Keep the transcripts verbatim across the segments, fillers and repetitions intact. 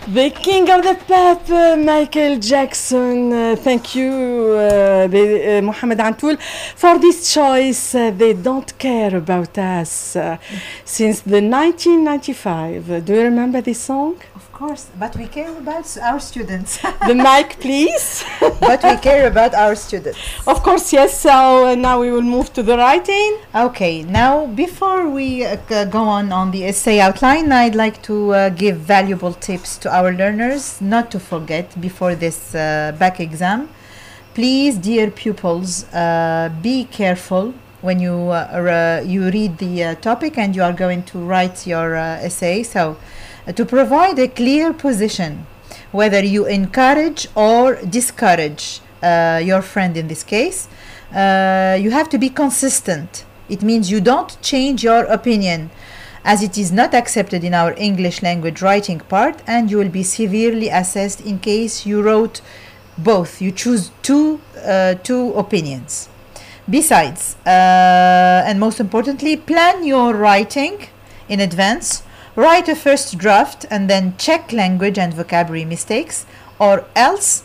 The king of the pop, uh, Michael Jackson. Uh, thank you, uh, the, uh, Mohammed Antoul, for this choice. Uh, they don't care about us uh, since the nineteen ninety-five. Uh, do you remember this song? Of course, but we care about our students. The mic, please. But we care about our students. Of course, yes. So uh, now we will move to the writing. Okay, now before we uh, g- go on on the essay outline, I'd like to uh, give valuable tips to our learners not to forget before this uh, back exam. Please, dear pupils, uh, be careful when you uh, r- you read the uh, topic and you are going to write your uh, essay. So, uh, to provide a clear position, whether you encourage or discourage uh, your friend in this case, uh, you have to be consistent. It means you don't change your opinion, as it is not accepted in our English language writing part, and you will be severely assessed in case you wrote both. You choose two, uh, two opinions. Besides, uh, and most importantly, plan your writing in advance. Write a first draft and then check language and vocabulary mistakes, or else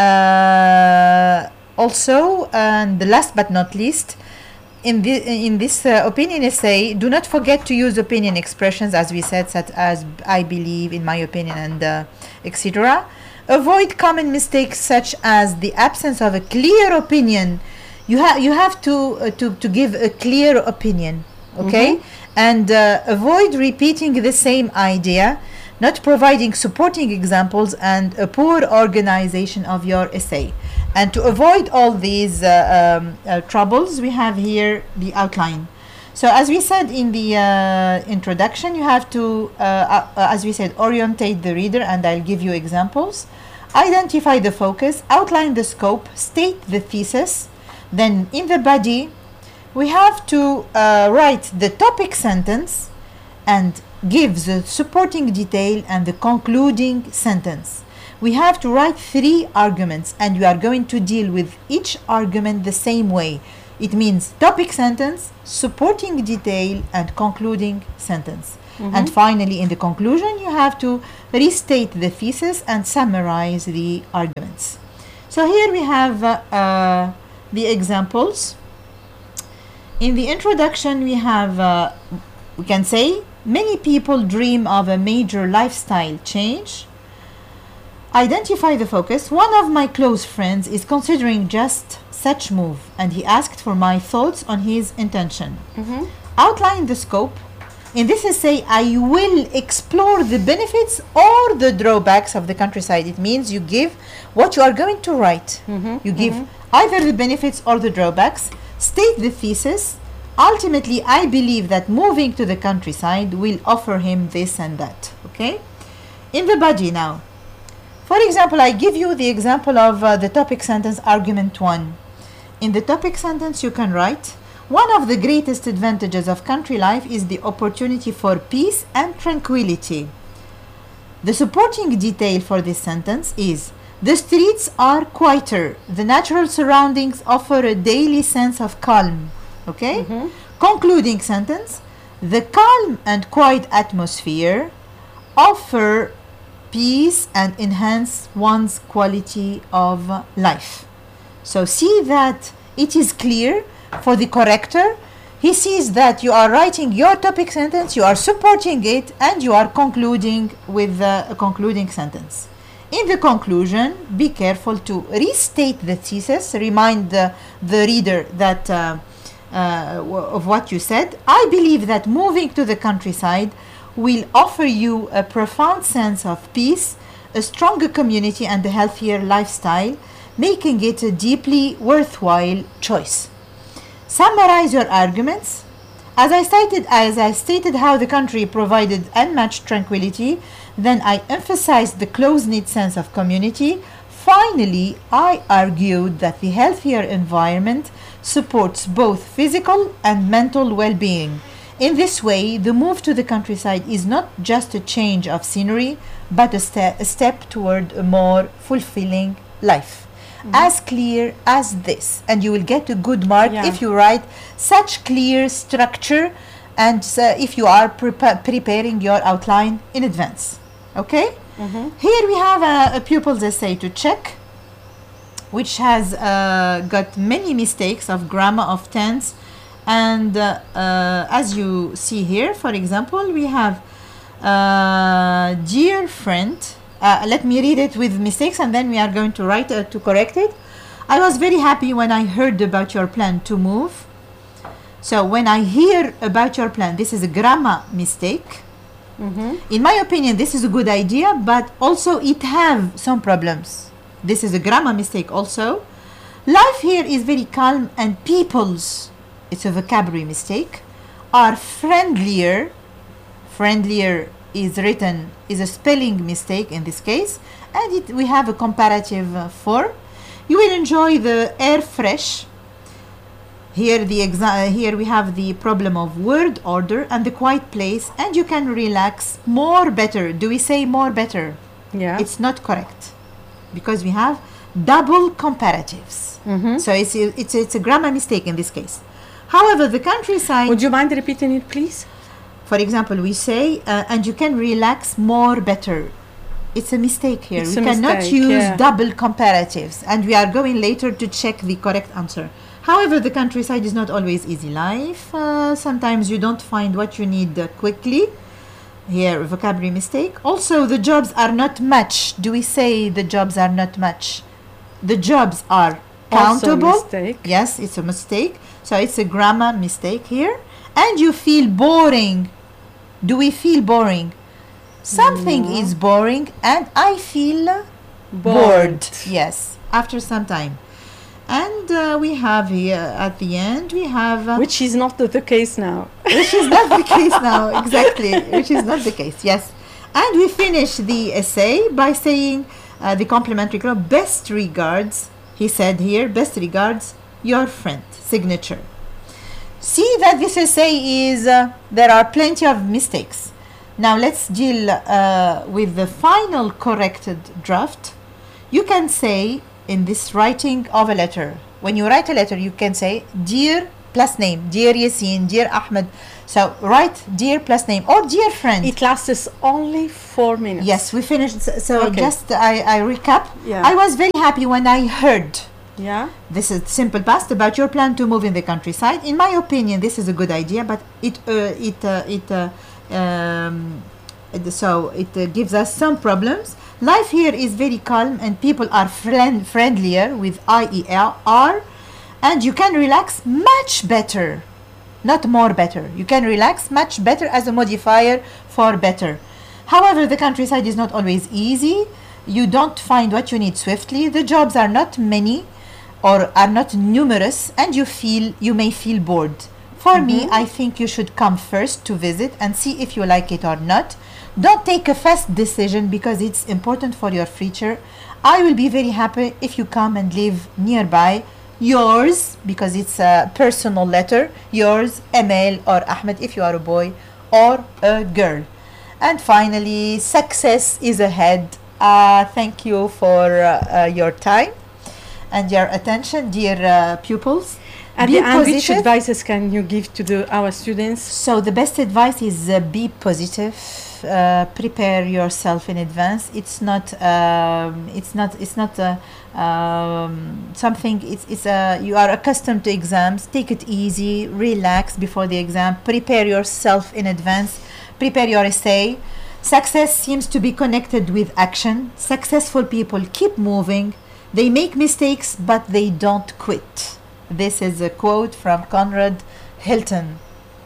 uh, also, and the last but not least, in, the, in this uh, opinion essay, do not forget to use opinion expressions, as we said, such as I believe, in my opinion, and uh, et cetera. Avoid common mistakes such as the absence of a clear opinion. You have you have to uh, to to give a clear opinion, okay, mm-hmm. and uh, avoid repeating the same idea, not providing supporting examples, and a poor organization of your essay. And to avoid all these uh, um, uh, troubles, we have here the outline. So as we said in the uh, introduction, you have to, uh, uh, as we said, orientate the reader, and I'll give you examples. Identify the focus, outline the scope, state the thesis. Then in the body, we have to uh, write the topic sentence and give the supporting detail and the concluding sentence. We have to write three arguments, and we are going to deal with each argument the same way. It means topic sentence, supporting detail, and concluding sentence. Mm-hmm. And finally, in the conclusion, you have to restate the thesis and summarize the arguments. So here we have uh, uh, the examples. In the introduction, we have, uh, we can say, many people dream of a major lifestyle change. Identify the focus. One of my close friends is considering just such move, and he asked for my thoughts on his intention. Mm-hmm. Outline the scope. In this essay, I will explore the benefits or the drawbacks of the countryside. It means you give what you are going to write. Mm-hmm. You give mm-hmm. either the benefits or the drawbacks. State the thesis. Ultimately, I believe that moving to the countryside will offer him this and that. Okay? In the body now. For example, I give you the example of uh, the topic sentence argument one. In the topic sentence, you can write, one of the greatest advantages of country life is the opportunity for peace and tranquility. The supporting detail for this sentence is, the streets are quieter. The natural surroundings offer a daily sense of calm. Okay? Mm-hmm. Concluding sentence, the calm and quiet atmosphere offer peace and enhance one's quality of life. So see that it is clear for the corrector. He sees that you are writing your topic sentence, you are supporting it, and you are concluding with uh, a concluding sentence. In the conclusion, be careful to restate the thesis, remind the, the reader that uh, uh, w- of what you said. I believe that moving to the countryside will offer you a profound sense of peace, a stronger community, and a healthier lifestyle, making it a deeply worthwhile choice. Summarize your arguments. As I stated, as I stated how the country provided unmatched tranquility, then I emphasized the close-knit sense of community. Finally, I argued that the healthier environment supports both physical and mental well-being. In this way, the move to the countryside is not just a change of scenery, but a, ste- a step toward a more fulfilling life. Mm-hmm. As clear as this, and you will get a good mark yeah. if you write such clear structure, and uh, if you are prepa- preparing your outline in advance. Okay? Mhm. Here we have a, a pupil's essay to check, which has uh, got many mistakes of grammar, of tense, and uh, uh, as you see here, for example, we have uh, dear friend. Uh, let me read it with mistakes, and then we are going to write uh, to correct it. I was very happy when I heard about your plan to move. So when I hear about your plan, this is a grammar mistake. Mhm. In my opinion, this is a good idea, but also it have some problems. This is a grammar mistake also. Life here is very calm, and people's, it's a vocabulary mistake, are friendlier. Friendlier is written, is a spelling mistake in this case, and it, we have a comparative uh, form. You will enjoy the air fresh. Here the exa- here we have the problem of word order and the quiet place, and you can relax more better. Do we say more better? Yeah. It's not correct because we have double comparatives. Mhm. So it's a, it's a, it's a grammar mistake in this case. However, the countryside, Would you mind repeating it, please? for example, we say uh, and you can relax more better. It's a mistake here. It's we a cannot mistake, use yeah. double comparatives, and we are going later to check the correct answer. However, the countryside is not always easy life. Uh, sometimes you don't find what you need uh, quickly. Here, vocabulary mistake. Also, the jobs are not much. Do we say the jobs are not much? The jobs are Also a countable. mistake. Yes, it's a mistake. So it's a grammar mistake here. And you feel boring. Do we feel boring? Something No. is boring, and I feel bored. Yes, after some time. And uh, we have here at the end, we have uh, Which is not the, the case now. which is not the case now, exactly, which is not the case, yes. And we finish the essay by saying uh, the complimentary clause, best regards, he said here, best regards, your friend, signature. See that this essay is, uh, there are plenty of mistakes. Now let's deal uh, with the final corrected draft. You can say in this writing of a letter, when you write a letter, you can say dear plus name, dear Yasin, dear Ahmed. So write dear plus name or dear friend. It lasts only four minutes. Yes, we finished. So, so Okay. just I, I recap. Yeah. I was very happy when I heard, Yeah. this is simple past, about your plan to move in the countryside. In my opinion, this is a good idea, but it uh, it uh, it uh, um, it- so it uh, gives us some problems. Life here is very calm, and people are friend friendlier with I E L R, and you can relax much better, not more better. You can relax much better as a modifier for better. However, the countryside is not always easy. You don't find what you need swiftly. The jobs are not many or are not numerous, and you feel you may feel bored. For me, I think you should come first to visit and see if you like it or not. Don't take a fast decision because it's important for your future. I will be very happy if you come and live nearby. Yours, because it's a personal letter, yours, Emil or Ahmed if you are a boy or a girl. And finally, success is ahead. Uh, thank you for uh, uh, your time and your attention, dear uh, pupils. At Be the end, which positive. advices can you give to the, our students? So the best advice is uh, be positive. Uh, prepare yourself in advance. It's not. Um, it's not. It's not uh, um, something. It's. It's. Uh, you are accustomed to exams. Take it easy. Relax before the exam. Prepare yourself in advance. Prepare your essay. Success seems to be connected with action. Successful people keep moving. They make mistakes, but they don't quit. This is a quote from Conrad Hilton.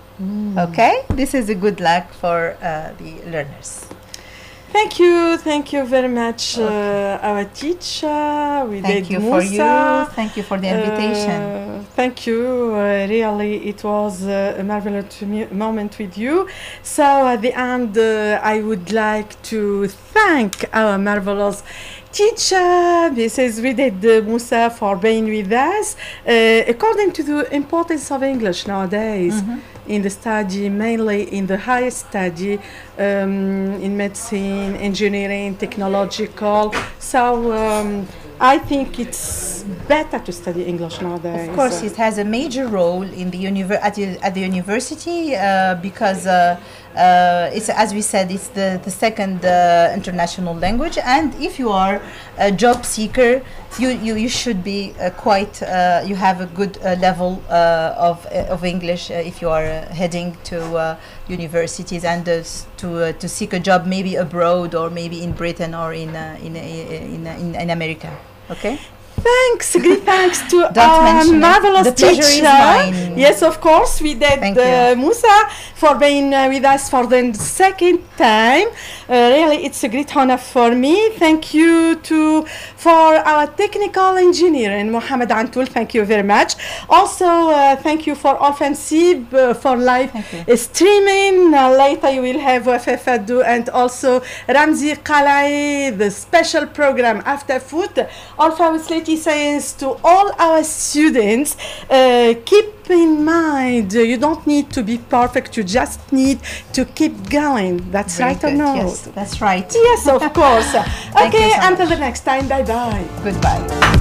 Okay, this is a good luck for uh, the learners. Thank you, thank you very much, uh, our teacher. We Thank did you for Musa. you. Thank you for the invitation. Uh, thank you. Uh, really, it was uh, a marvelous mu- moment with you. So, at the end, uh, I would like to thank our marvelous teacher, Missus Wided Musa, for being with us. Uh, according to the importance of English nowadays, Mhm. in the study, mainly in the higher study, um, in medicine, engineering, technological. So um, I think it's better to study English nowadays. Of course, it has a major role in the univer- at, the, at the university uh, because uh, Uh, it's, as we said, it's the, the second uh, international language, and if you are a job seeker, you, you, you should be uh, quite, uh, you have a good uh, level uh, of, uh, of English uh, if you are uh, heading to uh, universities and uh, s- to, uh, to seek a job maybe abroad or maybe in Britain or in, uh, in, uh, in, uh, in, in America. Okay? Thanks, great thanks to Don't our mention it. marvelous The pleasure is teacher. mine. Yes, of course, we did Thank uh, you. Musa for being uh, with us for the second time. Uh, really, it's a great honor for me. Thank you to for our technical engineer and Mohammed Antoul. Thank you very much. Also, uh, thank you for Offensive uh, for live Thank uh, streaming. Uh, later, you will have Wafaa Fadou and also Ramzi Qalai, the special program after food. Also, with Slati Science to all our students, uh, keep in mind uh, you don't need to be perfect, you just need to keep going. That's Very right or good. no? Yes, that's right. Yes, of course. Thank you Okay, so until much. the next time, bye bye. Goodbye.